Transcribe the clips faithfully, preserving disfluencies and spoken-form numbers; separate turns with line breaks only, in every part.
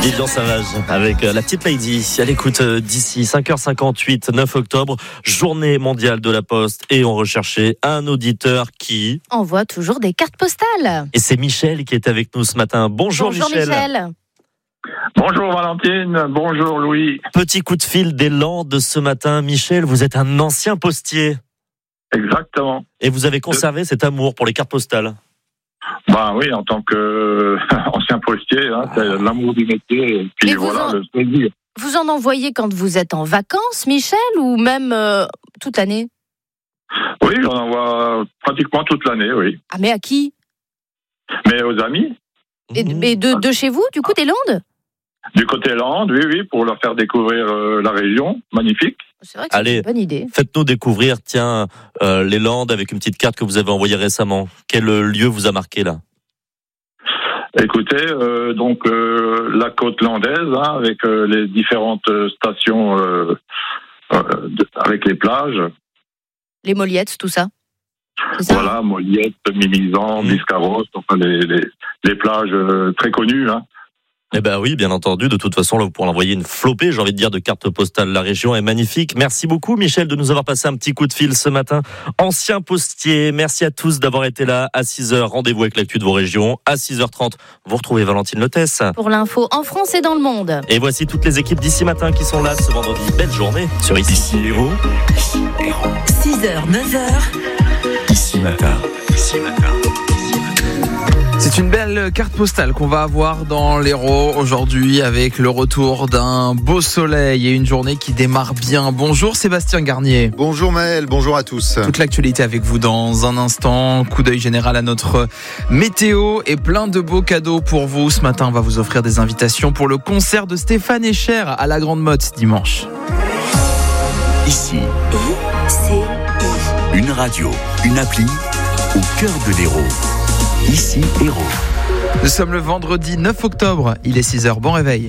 Vivian Savage avec la petite Lady à l'écoute d'ici cinq heures cinquante-huit, neuf octobre, journée mondiale de la Poste, et on recherchait un auditeur qui
envoie toujours des cartes postales.
Et c'est Michel qui est avec nous ce matin. Bonjour,
Bonjour
Michel.
Michel.
Bonjour Valentine, bonjour Louis.
Petit coup de fil des Landes ce matin. Michel, vous êtes un ancien postier.
Exactement.
Et vous avez conservé de... cet amour pour les cartes postales.
Bah oui, en tant qu'ancien postier, hein, c'est l'amour du métier et puis
Mais
voilà
en...
le plaisir.
Vous en envoyez quand vous êtes en vacances, Michel, ou même euh, toute l'année?
Oui, j'en envoie pratiquement toute l'année, oui.
Ah, mais à qui?
Mais aux amis.
Et, mmh. et de, de chez vous, du coup, des Landes?
Du côté Landes, oui, oui, pour leur faire découvrir euh, la région, magnifique.
C'est vrai que c'est une bonne idée.
Faites-nous découvrir, tiens, euh, les Landes avec une petite carte que vous avez envoyée récemment. Quel lieu vous a marqué là?
Écoutez, euh, donc euh, la côte landaise, hein, avec euh, les différentes stations, euh, euh, de, avec les plages.
Les Moliettes, tout ça.
ça voilà, Moliettes, Mimizan, mmh. Biscarrosse, enfin les, les, les plages euh, très connues, hein.
Eh ben oui, bien entendu. De toute façon, là, vous pourrez envoyer une flopée, j'ai envie de dire, de cartes postales. La région est magnifique. Merci beaucoup, Michel, de nous avoir passé un petit coup de fil ce matin. Ancien postier, merci à tous d'avoir été là. À six heures, rendez-vous avec l'actu de vos régions. À six heures trente, vous retrouvez Valentine Lotès.
Pour l'info en France et dans le monde.
Et voici toutes les équipes d'ici matin qui sont là ce vendredi. Belle journée sur Ici, Ici Héros.
six heures, neuf heures.
Ici matin. Ici matin.
C'est une belle carte postale qu'on va avoir dans l'Hérault aujourd'hui avec le retour d'un beau soleil et une journée qui démarre bien. Bonjour Sébastien Garnier.
Bonjour Maël, bonjour à tous.
Toute l'actualité avec vous dans un instant. Coup d'œil général à notre météo et plein de beaux cadeaux pour vous. Ce matin, on va vous offrir des invitations pour le concert de Stéphane Echer à la Grande Motte dimanche.
Ici,
I-C-I.
Une radio, une appli au cœur de l'Hérault. Ici, Héros.
Nous sommes le vendredi neuf octobre, il est six heures, bon réveil.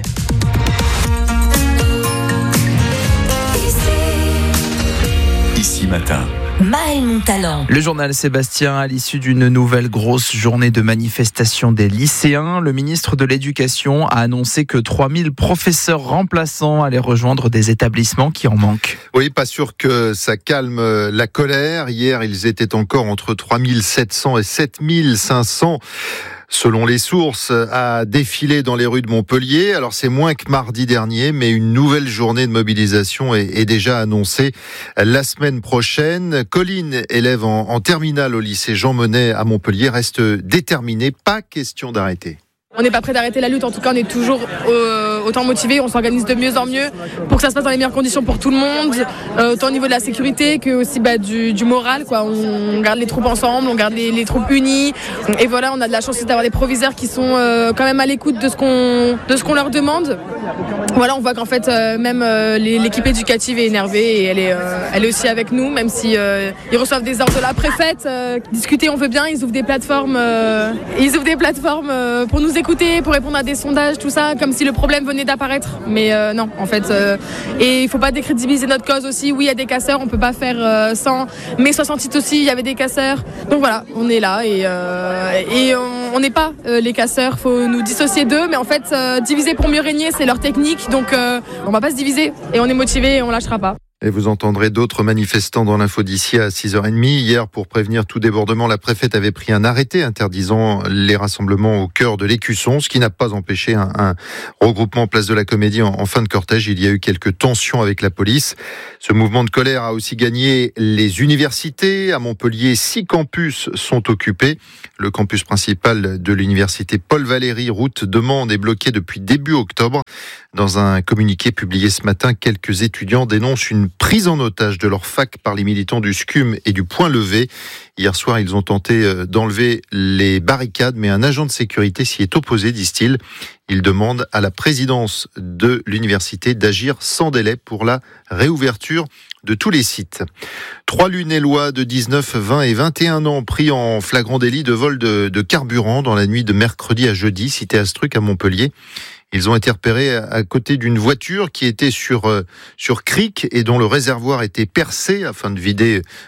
Ici matin.
Maël Montalent.
Le journal Sébastien, à l'issue d'une nouvelle grosse journée de manifestation des lycéens, le ministre de l'Éducation a annoncé que trois mille professeurs remplaçants allaient rejoindre des établissements qui en manquent.
Oui, pas sûr que ça calme la colère. Hier, ils étaient encore entre trois mille sept cents et sept mille cinq cents. Selon les sources, a défilé dans les rues de Montpellier. Alors c'est moins que mardi dernier, mais une nouvelle journée de mobilisation est, est déjà annoncée la semaine prochaine. Colline, élève en, en terminale au lycée Jean Monnet à Montpellier, reste déterminée. Pas question d'arrêter.
On n'est pas prêt d'arrêter la lutte, en tout cas on est toujours euh, autant motivé, on s'organise de mieux en mieux pour que ça se passe dans les meilleures conditions pour tout le monde, euh, autant au niveau de la sécurité que aussi bah, du, du moral, quoi. On garde les troupes ensemble, on garde les, les troupes unies, et voilà, on a de la chance d'avoir des proviseurs qui sont euh, quand même à l'écoute de ce qu'on, de ce qu'on leur demande. Voilà, on voit qu'en fait euh, même euh, l'équipe éducative est énervée et elle est, euh, elle est aussi avec nous, même si euh, ils reçoivent des ordres de la préfète, euh, discuter on veut bien, ils ouvrent des plateformes, euh, ils ouvrent des plateformes euh, pour nous écouter, pour répondre à des sondages, tout ça, comme si le problème venait d'apparaître. Mais euh, non, en fait. Euh, et il faut pas décrédibiliser notre cause aussi. Oui, il y a des casseurs, on peut pas faire euh, sans. Mais soixante-huit aussi, il y avait des casseurs. Donc voilà, on est là et, euh, et on n'est pas euh, les casseurs. Faut nous dissocier d'eux. Mais en fait, euh, diviser pour mieux régner, c'est leur technique. Donc euh, on va pas se diviser et on est motivé et on lâchera pas.
Et vous entendrez d'autres manifestants dans l'info d'ici à six heures trente. Hier, pour prévenir tout débordement, la préfète avait pris un arrêté interdisant les rassemblements au cœur de l'Écusson, ce qui n'a pas empêché un, un regroupement place de la Comédie en, en fin de cortège. Il y a eu quelques tensions avec la police. Ce mouvement de colère a aussi gagné les universités. À Montpellier, six campus sont occupés. Le campus principal de l'université Paul Valéry, route de Mende, est bloqué depuis début octobre. Dans un communiqué publié ce matin, quelques étudiants dénoncent une prise en otage de leur fac par les militants du S C U M et du Point Levé. Hier soir, ils ont tenté d'enlever les barricades, mais un agent de sécurité s'y est opposé, disent-ils. Il demande à la présidence de l'université d'agir sans délai pour la réouverture de tous les sites. Trois Lunélois de dix-neuf, vingt et vingt et un ans pris en flagrant délit de vol de, de carburant dans la nuit de mercredi à jeudi, cité Astruc à Montpellier. Ils ont été repérés à côté d'une voiture qui était sur, euh, sur cric et dont le réservoir était percé afin de vider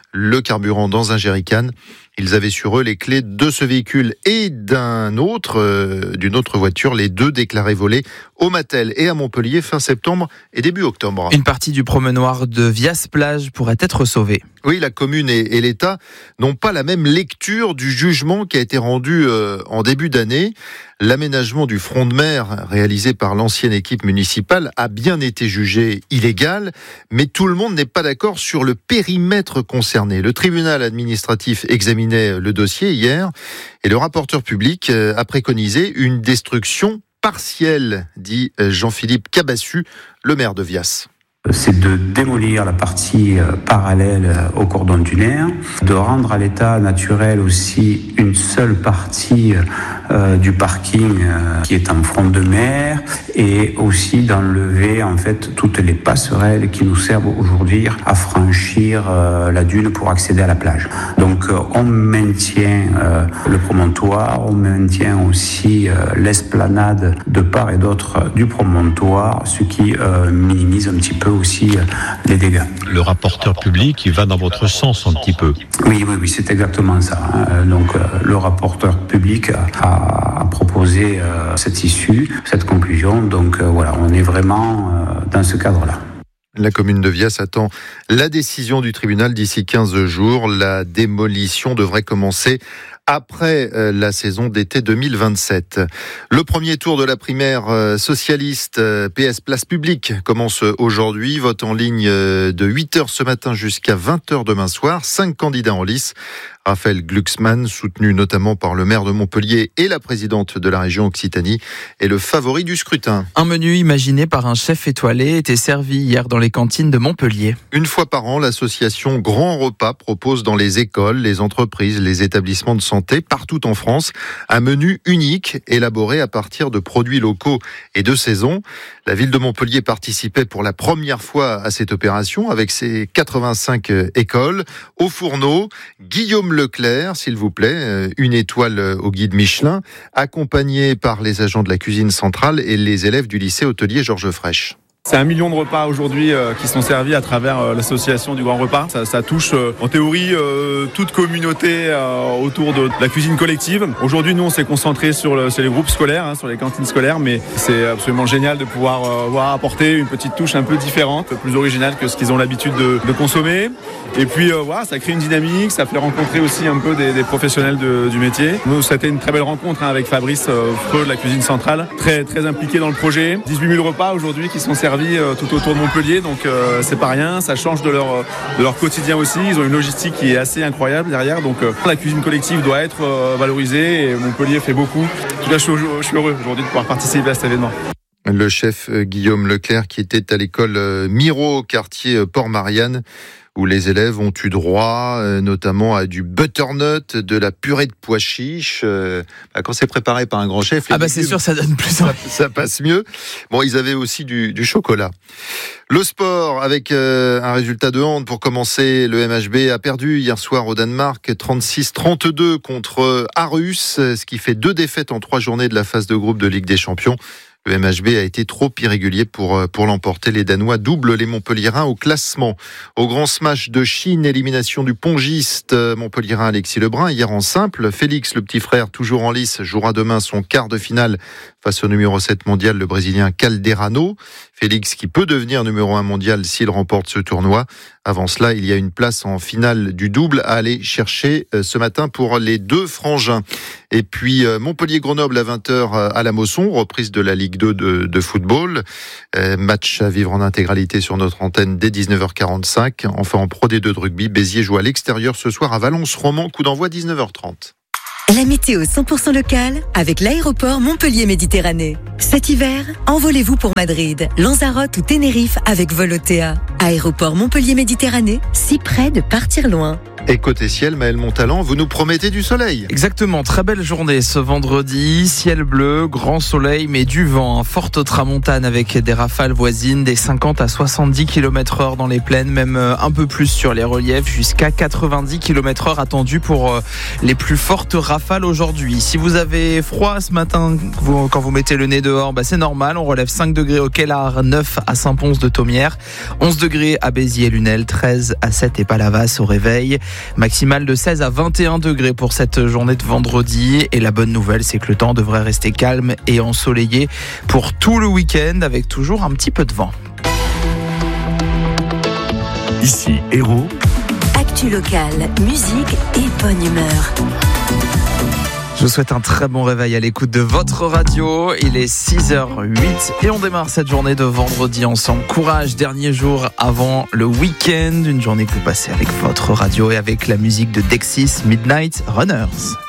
le carburant dans un jerrycan. Ils avaient sur eux les clés de ce véhicule et d'un autre, euh, d'une autre voiture, les deux déclarés volés au Mattel et à Montpellier fin septembre et début octobre.
Une partie du promenoir de Vias-Plage pourrait être sauvée.
Oui, la commune et, et l'État n'ont pas la même lecture du jugement qui a été rendu euh, en début d'année. L'aménagement du front de mer réalisé par l'ancienne équipe municipale a bien été jugé illégal, mais tout le monde n'est pas d'accord sur le périmètre concerné. Le tribunal administratif examinait le dossier hier et le rapporteur public a préconisé une destruction partielle, dit Jean-Philippe Cabassu, le maire de Vias.
C'est de démolir la partie parallèle au cordon dunaire, de rendre à l'état naturel aussi une seule partie euh, du parking euh, qui est en front de mer, et aussi d'enlever en fait toutes les passerelles qui nous servent aujourd'hui à franchir euh, la dune pour accéder à la plage. Donc euh, on maintient euh, le promontoire, on maintient aussi euh, l'esplanade de part et d'autre du promontoire, ce qui euh, minimise un petit peu aussi les dégâts.
Le rapporteur public, il va dans votre sens un petit peu.
Oui, oui, oui, c'est exactement ça. Donc, le rapporteur public a, a proposé cette issue, cette conclusion. Donc, voilà, on est vraiment dans ce cadre-là.
La commune de Vias attend la décision du tribunal d'ici quinze jours. La démolition devrait commencer après la saison d'été deux mille vingt-sept. Le premier tour de la primaire socialiste P S Place Publique commence aujourd'hui. Vote en ligne de huit heures ce matin jusqu'à vingt heures demain soir. Cinq candidats en lice. Raphaël Glucksmann, soutenu notamment par le maire de Montpellier et la présidente de la région Occitanie, est le favori du scrutin.
Un menu imaginé par un chef étoilé était servi hier dans les cantines de Montpellier.
Une fois par an, l'association Grand Repas propose dans les écoles, les entreprises, les établissements de santé, partout en France, un menu unique élaboré à partir de produits locaux et de saison. La ville de Montpellier participait pour la première fois à cette opération avec ses quatre-vingt-cinq écoles. Au fourneau, Guillaume Leclerc, s'il vous plaît, une étoile au guide Michelin, accompagné par les agents de la cuisine centrale et les élèves du lycée hôtelier Georges Frêche.
C'est un million de repas aujourd'hui euh, qui sont servis à travers euh, l'association du Grand Repas. Ça, ça touche euh, en théorie euh, toute communauté euh, autour de, de la cuisine collective. Aujourd'hui, nous, on s'est concentré sur, le, sur les groupes scolaires, hein, sur les cantines scolaires, mais c'est absolument génial de pouvoir euh, voir apporter une petite touche un peu différente, plus originale que ce qu'ils ont l'habitude de, de consommer. Et puis, euh, voilà, ça crée une dynamique, ça fait rencontrer aussi un peu des, des professionnels de, du métier. Nous, ça a été une très belle rencontre hein, avec Fabrice euh, Freux de la cuisine centrale, très, très impliqué dans le projet. dix-huit mille repas aujourd'hui qui sont servis tout autour de Montpellier, donc euh, c'est pas rien, ça change de leur, de leur quotidien aussi. Ils ont une logistique qui est assez incroyable derrière, donc euh, la cuisine collective doit être euh, valorisée et Montpellier fait beaucoup. En tout cas, je suis, je suis heureux aujourd'hui de pouvoir participer à cet événement.
Le chef Guillaume Leclerc qui était à l'école Miro, quartier Port-Marianne, où les élèves ont eu droit notamment à du butternut, de la purée de pois chiches. Euh, quand c'est préparé par un grand chef,
ah bah c'est sûr, ça donne plus envie.
Ça, ça passe mieux. Bon, ils avaient aussi du, du chocolat. Le sport avec euh, un résultat de hand pour commencer. Le M H B a perdu hier soir au Danemark trente-six trente-deux contre Aarhus, ce qui fait deux défaites en trois journées de la phase de groupe de Ligue des Champions. Le M H B a été trop irrégulier pour, pour l'emporter. Les Danois doublent les Montpelliérains au classement. Au grand smash de Chine, élimination du pongiste Montpelliérain Alexis Lebrun. Hier en simple, Félix, le petit frère, toujours en lice, jouera demain son quart de finale face au numéro sept mondial, le Brésilien Calderano. Félix qui peut devenir numéro un mondial s'il remporte ce tournoi. Avant cela, il y a une place en finale du double à aller chercher ce matin pour les deux frangins. Et puis Montpellier-Grenoble à vingt heures à la Mosson, reprise de la Ligue deux de, de football. Euh, match à vivre en intégralité sur notre antenne dès dix-neuf heures quarante-cinq. Enfin en Pro D deux de rugby, Béziers joue à l'extérieur ce soir à Valence-Romand, coup d'envoi dix-neuf heures trente.
La météo cent pour cent locale avec l'aéroport Montpellier-Méditerranée. Cet hiver, envolez-vous pour Madrid, Lanzarote ou Tenerife avec Volotea. Aéroport Montpellier-Méditerranée, si près de partir loin.
Et côté ciel, Maël Montalan, vous nous promettez du soleil.
Exactement, très belle journée ce vendredi, ciel bleu, grand soleil mais du vent, forte tramontane avec des rafales voisines des cinquante à soixante-dix kilomètres heure dans les plaines, même un peu plus sur les reliefs, jusqu'à quatre-vingt-dix kilomètres heure attendus pour les plus fortes rafales aujourd'hui. Si vous avez froid ce matin, vous, quand vous mettez le nez dehors, bah c'est normal, on relève cinq degrés au Kellar, neuf à Saint-Pons-de-Thomières, onze degrés à Béziers-Lunel, treize à Sète et Palavas au réveil, maximale de seize à vingt et un degrés pour cette journée de vendredi. Et la bonne nouvelle, c'est que le temps devrait rester calme et ensoleillé pour tout le week-end avec toujours un petit peu de vent.
Ici, Héros.
Actu locale, musique et bonne humeur.
Je vous souhaite un très bon réveil à l'écoute de votre radio. Il est six heures huit et on démarre cette journée de vendredi ensemble. Courage, dernier jour avant le week-end. Une journée que vous passez avec votre radio et avec la musique de Dexys, Midnight Runners.